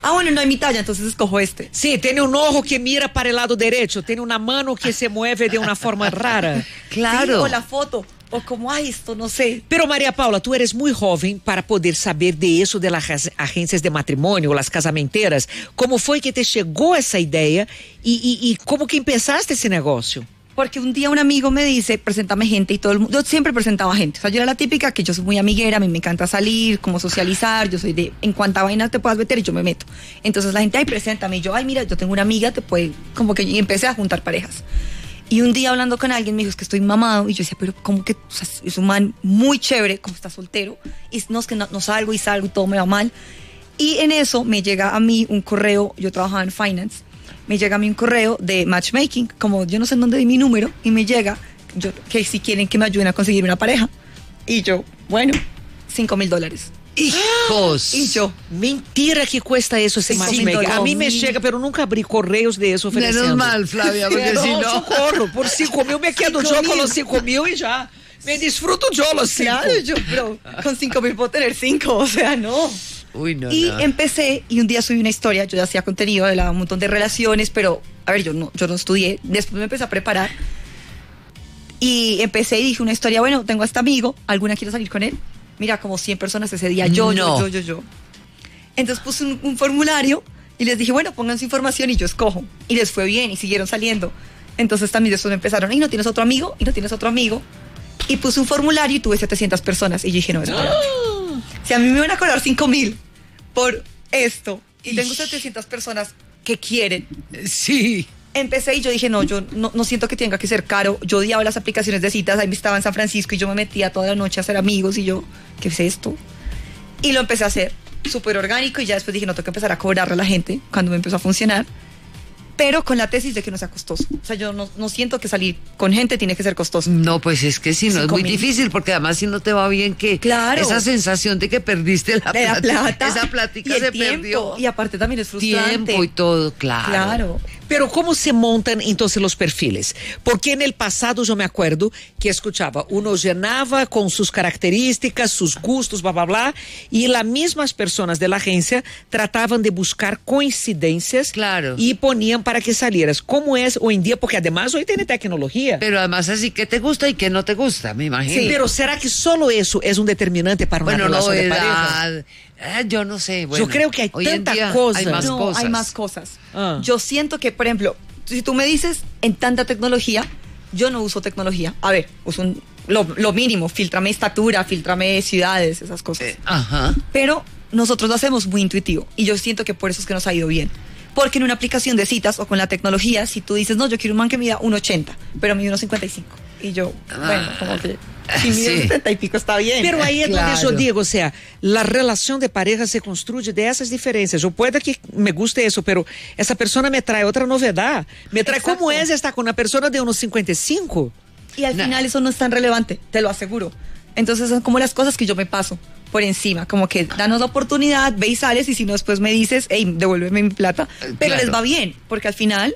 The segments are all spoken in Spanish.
Ah, bueno, no hay mi talla, entonces escojo este. Sí, tiene un ojo que mira para el lado derecho, tiene una mano que se mueve de una forma rara. Claro. Sí, o la foto, o como, ay, esto no sé. Pero María Paula, tú eres muy joven para poder saber de eso de las agencias de matrimonio, las casamenteras. ¿Cómo fue que te llegó esa idea y cómo que empezaste ese negocio? Porque un día un amigo me dice, preséntame gente, y todo el mundo, yo siempre presentaba gente, o sea, yo era la típica que yo soy muy amiguera, a mí me encanta salir, como socializar, yo soy de, en cuanta vaina te puedas meter y yo me meto. Entonces la gente, ay, preséntame, y yo, ay, mira, yo tengo una amiga, te puede, como que y empecé a juntar parejas. Y un día hablando con alguien me dijo, es que estoy mamado, y yo decía, pero como que, o sea, es un man muy chévere, como está soltero, y no, es que no salgo y todo me va mal. Y en eso me llega a mí un correo, yo trabajaba en finance, me llega a mí un correo de matchmaking, como yo no sé en dónde di mi número, y me llega que si quieren que me ayuden a conseguir una pareja. Y yo, bueno, $5,000. Hijos. Y yo, mentira que cuesta eso ese matchmaking. A mí me llega, pero nunca abrí correos de eso ofreciendo. Menos mal, Flavia, porque si no... socorro, por 5,000 me quedo yo con los 5,000 y ya. Me disfruto yo los 5. Claro, yo, pero con 5,000 puedo tener 5, o sea, no. Uy, no, y no. empecé, y un día subí una historia, yo ya hacía contenido, hablaba un montón de relaciones, pero, a ver, yo no estudié, después me empecé a preparar, y empecé y dije una historia, bueno, tengo a este amigo, ¿alguna quiere salir con él? Mira, como 100 personas ese día, yo. Entonces puse un formulario, y les dije, bueno, pongan su información y yo escojo, y les fue bien, y siguieron saliendo. Entonces también después me empezaron, ¿y no tienes otro amigo? ¿Y no tienes otro amigo? Y puse un formulario y tuve 700 personas, y yo dije, no, espérate. Si a mí me van a cobrar 5,000 por esto y tengo 700 personas que quieren. Sí. Empecé y yo dije, no, yo no siento que tenga que ser caro. Yo odiaba las aplicaciones de citas, ahí estaba en San Francisco y yo me metía toda la noche a hacer amigos y yo, ¿qué es esto? Y lo empecé a hacer súper orgánico y ya después dije, no, tengo que empezar a cobrarle a la gente cuando me empezó a funcionar. Pero con la tesis de que no sea costoso. O sea, yo no siento que salir con gente tiene que ser costoso. No, pues es que si no, es muy difícil, porque además si no te va bien, que claro, esa sensación de que perdiste la plata, esa plática se perdió. Y aparte también es frustrante. Tiempo y todo, claro. Pero ¿cómo se montan entonces los perfiles? Porque en el pasado yo me acuerdo que escuchaba, uno llenaba con sus características, sus gustos, bla, bla, bla, y las mismas personas de la agencia trataban de buscar coincidencias y ponían para que salieras. ¿Cómo es hoy en día? Porque además hoy tiene tecnología. Pero además así, ¿qué te gusta y qué no te gusta? Me imagino. Sí, pero ¿será que solo eso es un determinante para una relación de pareja? Yo no sé. Bueno, yo creo que hay tanta cosa. Hay más cosas. Hay más cosas. Yo siento que, por ejemplo, si tú me dices en tanta tecnología, yo no uso tecnología. A ver, uso lo mínimo, fíltrame estatura, fíltrame ciudades, esas cosas. Pero nosotros lo hacemos muy intuitivo y yo siento que por eso es que nos ha ido bien. Porque en una aplicación de citas o con la tecnología, si tú dices, no, yo quiero un man que mida 1,80, pero mide 1,55. Y yo, bueno, como que si mide 70 y pico está bien. Pero ahí es donde yo digo, o sea, la relación de pareja se construye de esas diferencias. Yo puede que me guste eso, pero esa persona me trae otra novedad. Me trae cómo es estar con una persona de 1,55. Y al final eso no es tan relevante, te lo aseguro. Entonces son como las cosas que yo me paso por encima, como que danos la oportunidad, ve y sales, y si no después me dices, hey, devuélveme mi plata, pero les va bien, porque al final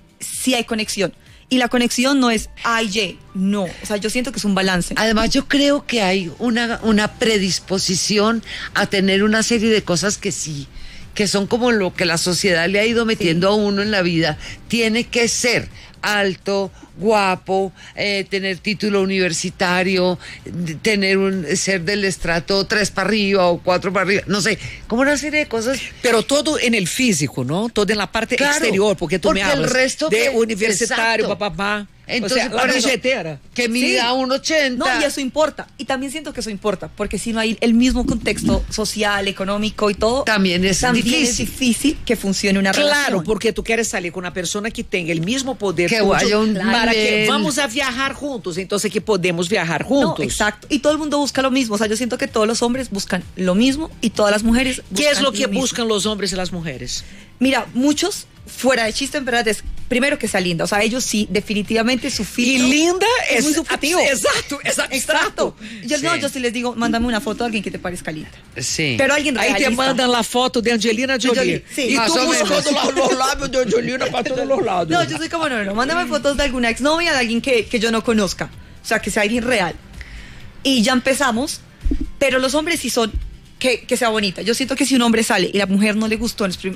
sí hay conexión. Y la conexión no es ay, no, o sea, yo siento que es un balance. Además, yo creo que hay una predisposición a tener una serie de cosas que sí, que son como lo que la sociedad le ha ido metiendo a uno en la vida. Tiene que ser alto, guapo, tener título universitario, ser del estrato 3 para arriba o 4 para arriba, no sé, como una serie de cosas. Pero todo en el físico, ¿no? Todo en la parte exterior, porque tú me hablas el resto de universitario, papá. Entonces, o sea, la billetera. Que mida 1,80. No, y eso importa. Y también siento que eso importa, porque si no hay el mismo contexto social, económico y todo, también es difícil que funcione una relación. Claro, porque tú quieres salir con una persona que tenga el mismo poder que vaya para que vamos a viajar juntos, entonces que podemos viajar juntos. No, exacto. Y todo el mundo busca lo mismo. O sea, yo siento que todos los hombres buscan lo mismo y todas las mujeres buscan ¿Qué es lo que mismo buscan los hombres y las mujeres? Mira, muchos, fuera de chiste, en verdad, es primero que sea linda. O sea, ellos sí, definitivamente su filtro. Y linda es muy subjetivo. Exacto, es abstracto. Yo sí les digo, mándame una foto de alguien que te parezca linda. Sí. Pero alguien realista. Ahí te mandan la foto de Angelina Jolie. Sí. Y tú buscando los labios de Angelina para todos los lados. No, yo soy como, no, mándame fotos de alguna exnovia, de alguien que yo no conozca. O sea, que sea alguien real. Y ya empezamos, pero los hombres sí son que sea bonita. Yo siento que si un hombre sale y la mujer no le gustó